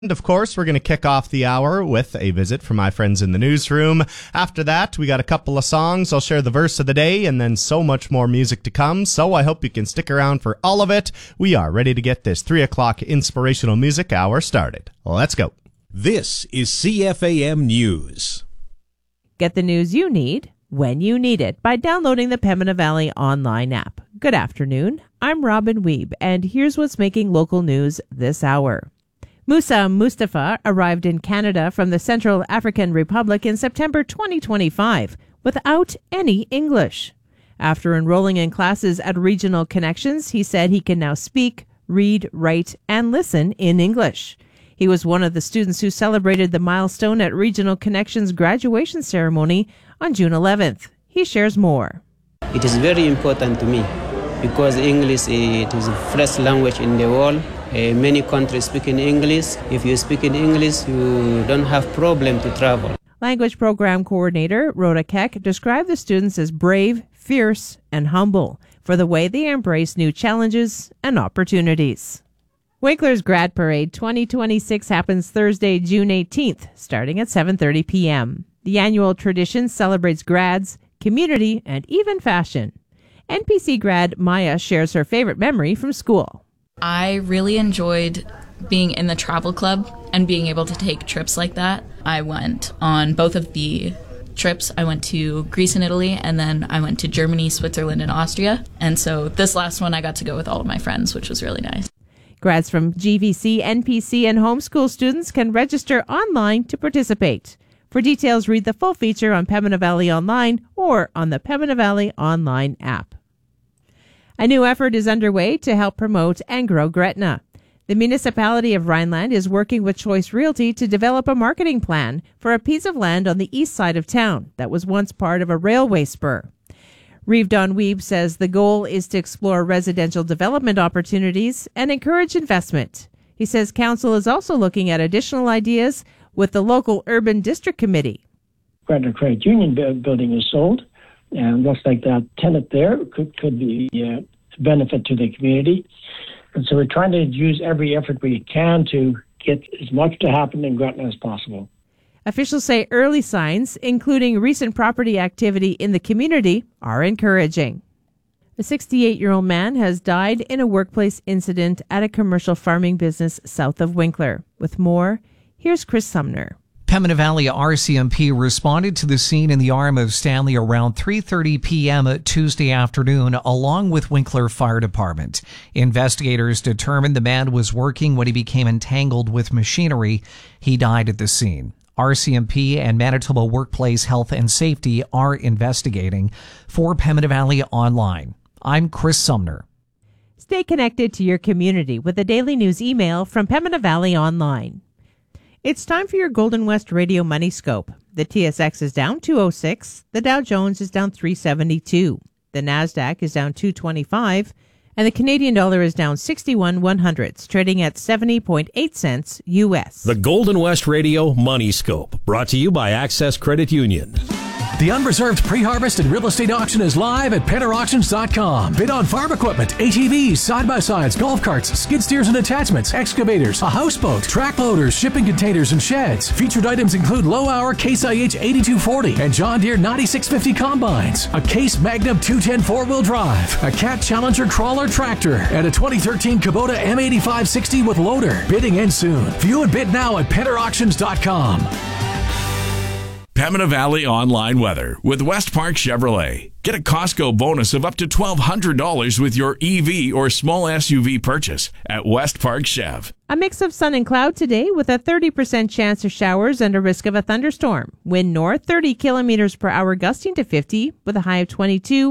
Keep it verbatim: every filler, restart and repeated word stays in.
And of course, we're going to kick off the hour with a visit from my friends in the newsroom. After that, we got a couple of songs. I'll share the verse of the day and then so much more music to come. So I hope you can stick around for all of it. We are ready to get this three o'clock inspirational music hour started. Let's go. This is C F A M News. Get the news you need when you need it by downloading the Pembina Valley online app. Good afternoon. I'm Robin Weeb, and here's what's making local news this hour. Musa Mustafa arrived in Canada from the Central African Republic in September twenty twenty-five without any English. After enrolling in classes at Regional Connections, he said he can now speak, read, write, and listen in English. He was one of the students who celebrated the milestone at Regional Connections' graduation ceremony on June eleventh. He shares more. It is very important to me because English it is the first language in the world. Uh, many countries speak in English. If you speak in English, you don't have problem to travel. Language Program Coordinator Rhoda Keck described the students as brave, fierce, and humble for the way they embrace new challenges and opportunities. Winkler's Grad Parade twenty twenty-six happens Thursday, June eighteenth, starting at seven thirty p.m. The annual tradition celebrates grads, community, and even fashion. N P C grad Maya shares her favorite memory from school. I really enjoyed being in the travel club and being able to take trips like that. I went on both of the trips. I went to Greece and Italy, and then I went to Germany, Switzerland, and Austria. And so this last one, I got to go with all of my friends, which was really nice. Grads from G V C, N P C, and homeschool students can register online to participate. For details, read the full feature on Pembina Valley Online or on the Pembina Valley Online app. A new effort is underway to help promote and grow Gretna. The municipality of Rhineland is working with Choice Realty to develop a marketing plan for a piece of land on the east side of town that was once part of a railway spur. Reeve Don Weeb says the goal is to explore residential development opportunities and encourage investment. He says council is also looking at additional ideas with the local Urban District Committee. Gretna Credit Union building is sold, and looks like that tenant there could, could be a uh, benefit to the community. And so we're trying to use every effort we can to get as much to happen in Gretna as possible. Officials say early signs, including recent property activity in the community, are encouraging. A sixty-eight-year-old man has died in a workplace incident at a commercial farming business south of Winkler. With more, here's Chris Sumner. Pembina Valley R C M P responded to the scene in the arm of Stanley around three thirty p.m. Tuesday afternoon, along with Winkler Fire Department. Investigators determined the man was working when he became entangled with machinery. He died at the scene. R C M P and Manitoba Workplace Health and Safety are investigating. For Pembina Valley Online, I'm Chris Sumner. Stay connected to your community with a daily news email from Pembina Valley Online. It's time for your Golden West Radio Money Scope. The T S X is down two oh six, the Dow Jones is down three seventy-two, the Nasdaq is down two twenty-five, and the Canadian dollar is down sixty-one one hundredths, trading at seventy point eight cents U S. The Golden West Radio Money Scope, brought to you by Access Credit Union. The unreserved pre-harvest and real estate auction is live at Penner Auctions dot com. Bid on farm equipment, A T Vs, side-by-sides, golf carts, skid steers and attachments, excavators, a houseboat, track loaders, shipping containers, and sheds. Featured items include low-hour Case I H eighty-two forty and John Deere ninety-six fifty combines, a Case Magnum two ten four-wheel drive, a Cat Challenger crawler tractor, and a twenty thirteen Kubota M eighty-five sixty with loader. Bidding ends soon. View and bid now at Penner Auctions dot com. Pembina Valley Online Weather with West Park Chevrolet. Get a Costco bonus of up to twelve hundred dollars with your E V or small S U V purchase at West Park Chev. A mix of sun and cloud today with a thirty percent chance of showers and a risk of a thunderstorm. Wind north thirty kilometers per hour gusting to fifty with a high of twenty-two.